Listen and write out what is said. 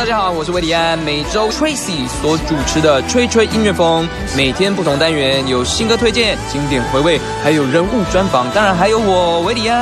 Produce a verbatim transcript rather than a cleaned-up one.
家好，我是维里安，每周 Tracy 所主持的吹吹音乐风，每天不同单元有新歌推荐、经典回味，还有人物专访，当然还有我维里安。